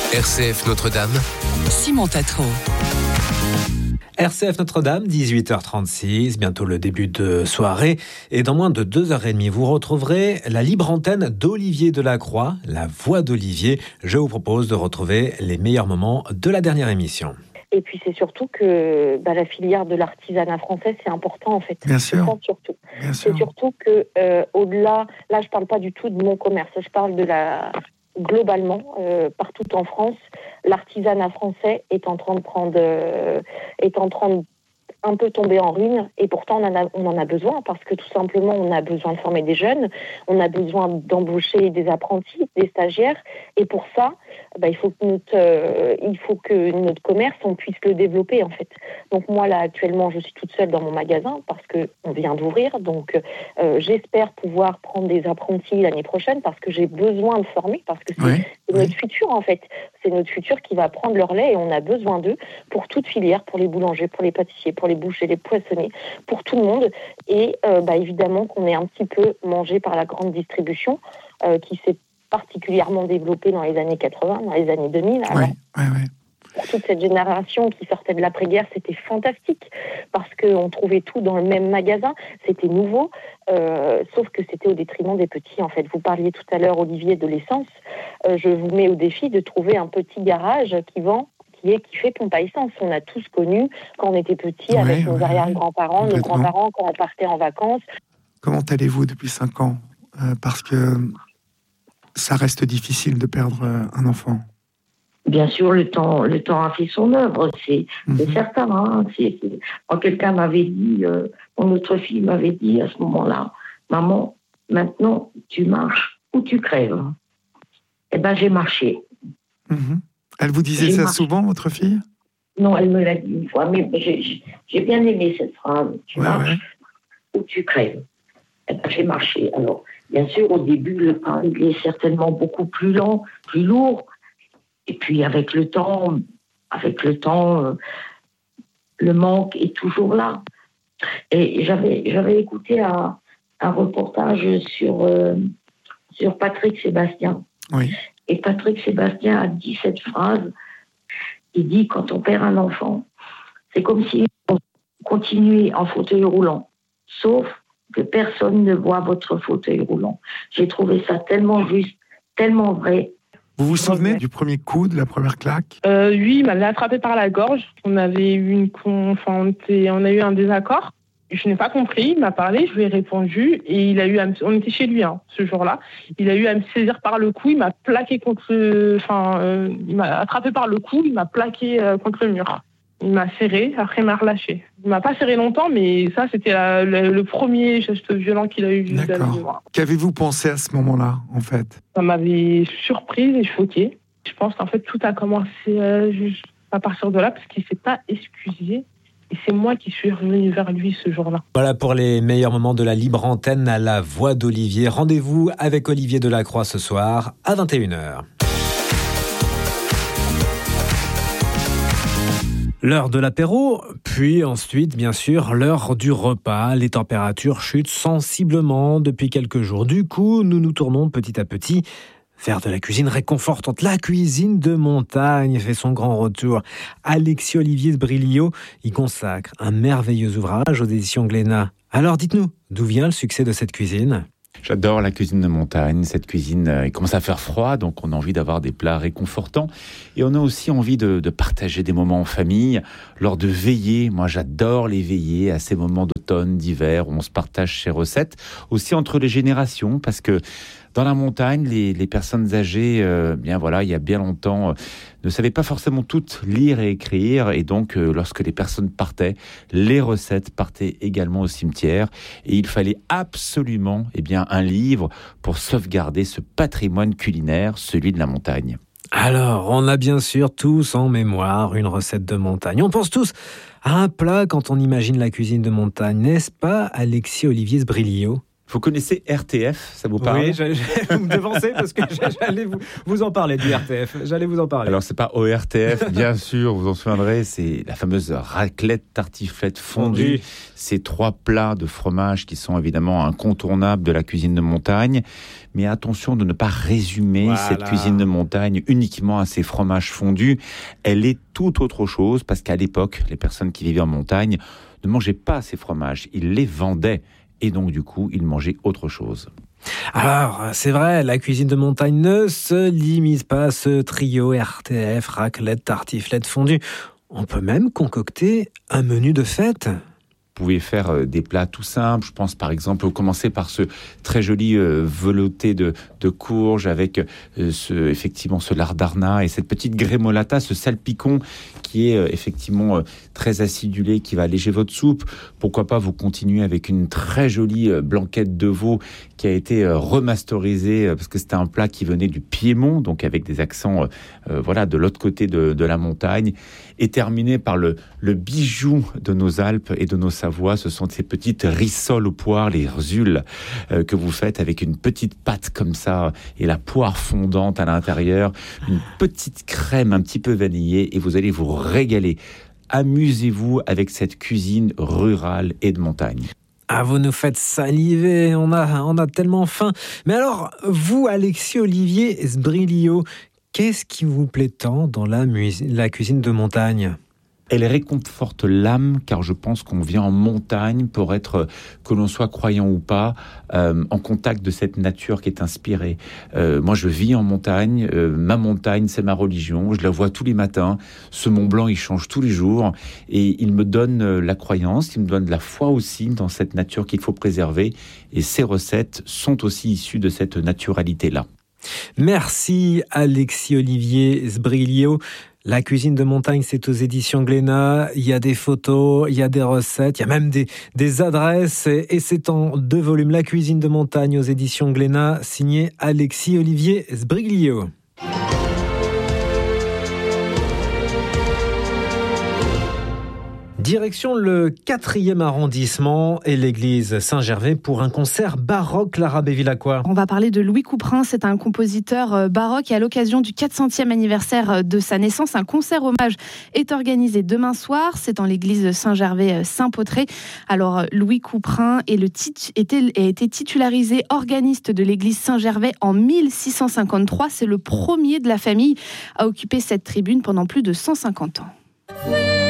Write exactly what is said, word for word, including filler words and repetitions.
R C F Notre-Dame, Simon Tatro. R C F Notre-Dame, dix-huit heures trente-six, bientôt le début de soirée. Et dans moins de deux heures trente, vous retrouverez la libre antenne d'Olivier Delacroix, la voix d'Olivier. Je vous propose de retrouver les meilleurs moments de la dernière émission. Et puis c'est surtout que bah, la filière de l'artisanat français, c'est important en fait. Bien sûr. C'est ça, surtout. Bien sûr. C'est surtout que euh, au-delà, là je parle pas du tout de mon commerce, je parle de la globalement euh, partout en France, l'artisanat français est en train de prendre, euh, est en train de un peu tomber en ruine, et pourtant on en, a, on en a besoin, parce que tout simplement on a besoin de former des jeunes, on a besoin d'embaucher des apprentis, des stagiaires, et pour ça, bah, il faut que notre, euh, il faut que notre commerce, on puisse le développer en fait. Donc moi là actuellement je suis toute seule dans mon magasin, parce qu'on vient d'ouvrir, donc euh, j'espère pouvoir prendre des apprentis l'année prochaine, parce que j'ai besoin de former, parce que c'est, oui, c'est oui. notre futur en fait, c'est notre futur qui va prendre leur lait, et on a besoin d'eux pour toute filière, pour les boulangers, pour les pâtissiers, pour les bouchers, les poissonniers, pour tout le monde. Et euh, bah, évidemment qu'on est un petit peu mangé par la grande distribution euh, qui s'est particulièrement développée dans les années quatre-vingts, dans les années deux mille. Alors, Oui, oui, oui. pour toute cette génération qui sortait de l'après-guerre, c'était fantastique parce qu'on trouvait tout dans le même magasin, c'était nouveau, euh, sauf que c'était au détriment des petits en fait. Vous parliez tout à l'heure, Olivier, de l'essence. Euh, je vous mets au défi de trouver un petit garage qui vend Qui, est, qui fait pompe à essence. On a tous connu quand on était petits Oui, avec nos oui, arrière-grands-parents, nos complètement. grands-parents quand on partait en vacances. Comment allez-vous depuis cinq ans euh, Parce que ça reste difficile de perdre euh, un enfant. Bien sûr, le temps, le temps a fait son œuvre, c'est, Mhm. c'est certain. Hein, c'est, c'est... Quand quelqu'un m'avait dit, euh, mon autre fille m'avait dit à ce moment-là, maman, maintenant tu marches ou tu crèves. Eh ben j'ai marché. Mhm. Elle vous disait J'ai ça marché. souvent, votre fille ? Non, elle me l'a dit une fois, mais j'ai, j'ai, j'ai bien aimé cette phrase. Tu Ouais, marches ouais. ou tu crèves. Eh ben, j'ai marché. Alors, bien sûr, au début, le pas il est certainement beaucoup plus lent, plus lourd. Et puis, avec le temps, avec le temps, euh, le manque est toujours là. Et j'avais, j'avais écouté un, un reportage sur, euh, sur Patrick Sébastien. Oui. Et Patrick Sébastien a dit cette phrase. Il dit, quand on perd un enfant, c'est comme si on continuait en fauteuil roulant, sauf que personne ne voit votre fauteuil roulant. J'ai trouvé ça tellement juste, tellement vrai. Vous vous souvenez du premier coup, de la première claque ? Euh, lui, il m'avait attrapé par la gorge. On avait eu une con... enfin, on, était... on a eu un désaccord. Je n'ai pas compris. Il m'a parlé, je lui ai répondu et il a eu à me... On était chez lui hein, ce jour-là. Il a eu à me saisir par le cou. Il m'a plaqué contre. Enfin, euh, il m'a attrapé par le cou. Il m'a plaqué euh, contre le mur. Il m'a serré. Après, il m'a relâché. Il m'a pas serré longtemps, mais ça, c'était la... le... le premier geste violent qu'il a eu. D'accord. Qu'avez-vous pensé à ce moment-là, en fait ? Ça m'avait surprise et choquée. Je pense qu'en fait, tout a commencé euh, juste à partir de là, parce qu'il ne s'est pas excusé. Et c'est moi qui suis revenue vers lui ce jour-là. Voilà pour les meilleurs moments de la libre antenne à la voix d'Olivier. Rendez-vous avec Olivier Delacroix ce soir à vingt et une heures. L'heure de l'apéro, puis ensuite, bien sûr, l'heure du repas. Les températures chutent sensiblement depuis quelques jours. Du coup, nous nous tournons petit à petit vers de la cuisine réconfortante. La cuisine de montagne fait son grand retour. Alexis Olivier Sbrillio y consacre un merveilleux ouvrage aux éditions Glénat. Alors dites-nous, d'où vient le succès de cette cuisine ? J'adore la cuisine de montagne. Cette cuisine, euh, il commence à faire froid, donc on a envie d'avoir des plats réconfortants. Et on a aussi envie de, de partager des moments en famille, lors de veillées. Moi, j'adore les veillées à ces moments d'automne, d'hiver, où on se partage ses recettes. Aussi entre les générations, parce que dans la montagne, les, les personnes âgées, euh, bien voilà, il y a bien longtemps, euh, ne savaient pas forcément toutes lire et écrire. Et donc, euh, lorsque les personnes partaient, les recettes partaient également au cimetière. Et il fallait absolument eh bien, un livre pour sauvegarder ce patrimoine culinaire, celui de la montagne. Alors, on a bien sûr tous en mémoire une recette de montagne. On pense tous à un plat quand on imagine la cuisine de montagne, n'est-ce pas, Alexis Olivier Sbrillio ? Vous connaissez R T F, ça vous parle? Oui, j'allais, vous me devancez parce que j'allais vous, vous en parler du R T F. J'allais vous en parler. Alors, c'est pas O R T F, bien sûr, vous en souviendrez, c'est la fameuse raclette tartiflette fondue. Ces trois plats de fromage qui sont évidemment incontournables de la cuisine de montagne. Mais attention de ne pas résumer voilà. cette cuisine de montagne uniquement à ces fromages fondus. Elle est tout autre chose parce qu'à l'époque, les personnes qui vivaient en montagne ne mangeaient pas ces fromages, ils les vendaient. Et donc, du coup, ils mangeaient autre chose. Alors, c'est vrai, la cuisine de montagne ne se limite pas à ce trio R T F, raclette, tartiflette, fondue. On peut même concocter un menu de fête. Vous pouvez faire des plats tout simples. Je pense par exemple, commencer par ce très joli euh, velouté de, de courge avec euh, ce, effectivement ce lardana et cette petite grémolata, ce salpicon qui est euh, effectivement euh, très acidulé, qui va alléger votre soupe. Pourquoi pas vous continuer avec une très jolie euh, blanquette de veau qui a été euh, remasterisée euh, parce que c'était un plat qui venait du Piémont, donc avec des accents euh, euh, voilà, de l'autre côté de, de la montagne. Et terminé par le, le bijou de nos Alpes et de nos Savoie, ce sont ces petites rissoles aux poires, les rzules, euh, que vous faites avec une petite pâte comme ça et la poire fondante à l'intérieur, une petite crème un petit peu vanillée et vous allez vous régaler. Amusez-vous avec cette cuisine rurale et de montagne. Ah, vous nous faites saliver, on a, on a tellement faim. Mais alors, vous, Alexis Olivier Sbriglio, qu'est-ce qui vous plaît tant dans la, mu- la cuisine de montagne ? Elle réconforte l'âme, car je pense qu'on vient en montagne pour être, que l'on soit croyant ou pas, euh, en contact de cette nature qui est inspirée. Euh, moi, je vis en montagne. Euh, ma montagne, c'est ma religion. Je la vois tous les matins. Ce Mont Blanc, il change tous les jours. Et il me donne la croyance, il me donne la foi aussi dans cette nature qu'il faut préserver. Et ces recettes sont aussi issues de cette naturalité-là. Merci Alexis Olivier Sbriglio. La cuisine de montagne, c'est aux éditions Glénat. Il y a des photos, il y a des recettes, il y a même des, des adresses. Et, et c'est en deux volumes. La cuisine de montagne aux éditions Glénat, signé Alexis Olivier Sbriglio. Direction le quatrième arrondissement et l'église Saint-Gervais pour un concert baroque, Lara Bévilacqua. On va parler de Louis Couperin, c'est un compositeur baroque et à l'occasion du quatre centième anniversaire de sa naissance, un concert hommage est organisé demain soir, c'est dans l'église Saint-Gervais Saint-Pautré. Alors Louis Couperin est le tit- était, a été titularisé organiste de l'église Saint-Gervais en mille six cent cinquante-trois, c'est le premier de la famille à occuper cette tribune pendant plus de cent cinquante ans.